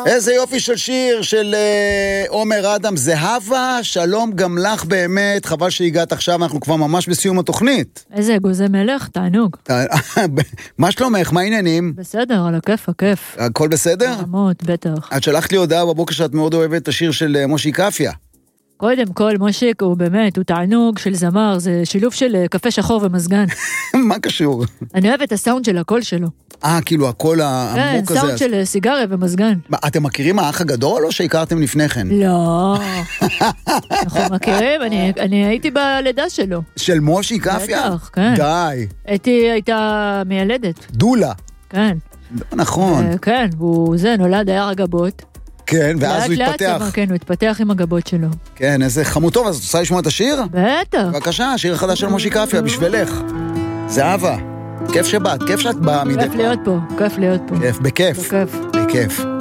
איזה יופי של שיר של עומר אדם. זהבה, שלום גם לך באמת, חבל שהגעת עכשיו, אנחנו כבר ממש בסיום התוכנית. איזה אגוזי מלך, תענוג. מה שלומך, מה העניינים? בסדר, על הכיף, הכיף. הכל בסדר? רמות, בטח. את שלחת לי הודעה בבוקר שאת מאוד אוהבת את השיר של מושי קפיה. קודם כל, מושיק הוא באמת, הוא תענוג של זמר, זה שילוב של קפה שחור ומזגן. מה קשור? אני אוהב את הסאונד של הקול שלו. כאילו הקול העמוק הזה. כן, סאונד של סיגריה ומזגן. אתם מכירים האח הגדול או שהכרתם לפני כן? לא. אנחנו מכירים, אני הייתי בלידה שלו. של מושי קפיה? בטח, כן. די. הייתה מיילדת. דולה. כן. נכון. כן, זה נולד, היה הגבות. כן, ואז הוא התפתח. כן, הוא התפתח עם הגבות שלו. כן, איזה חמוד. טוב, אז את רוצה לשמוע את השיר? בטח. בבקשה, השיר החדש של מושי קפיה, בשבילך. זהבה, כיף שבאת, כיף שאת באה מדי פעם. כיף להיות פה, כיף להיות פה. כיף, בכיף. בכיף. בכיף.